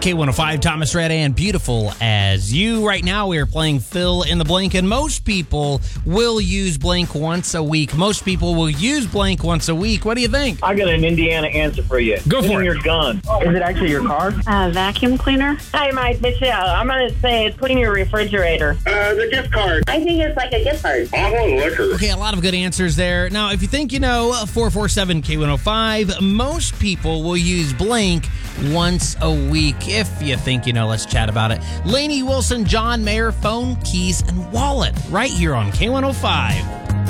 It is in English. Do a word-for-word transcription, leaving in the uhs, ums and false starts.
K one oh five, Thomas Red and Beautiful as You. Right now we are playing Fill in the Blank, and most people will use blank once a week. Most people will use blank once a week. What do you think? I got an Indiana answer for you. Go for it. Your gun. Is it actually your car? Uh, vacuum cleaner. Hi, Mike. Michelle. I'm going to say it's clean your refrigerator. Uh, the gift card. I think it's like a gift card. Bottle of liquor. Okay, a lot of good answers there. Now, if you think you know, four four seven K one oh five, most people will use blank once a week. If you think you know, let's chat about it. Lainey Wilson, John Mayer, phone, keys, and wallet right here on K one oh five.